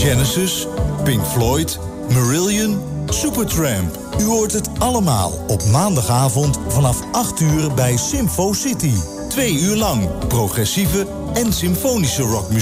Genesis, Pink Floyd, Marillion, Supertramp. U hoort het allemaal op maandagavond vanaf 8 uur bij Symfo City. 2 uur lang progressieve en symfonische rockmuziek.